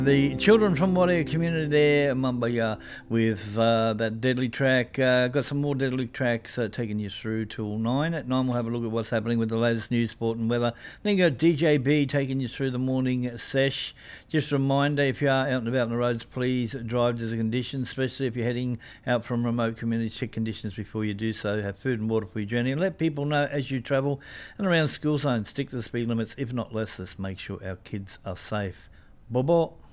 The children from Warrior community there, Mumbaya, with that deadly track. Got some more deadly tracks taking you through till 9. At 9 we'll have a look at what's happening with the latest news, sport and weather. Then you got DJB taking you through the morning sesh. Just a reminder, if you are out and about on the roads, please drive to the conditions, especially if you're heading out from remote communities. Check conditions before you do so. Have food and water for your journey, and let people know as you travel and around school zones. Stick to the speed limits, if not less. Let's make sure our kids are safe. Bobo.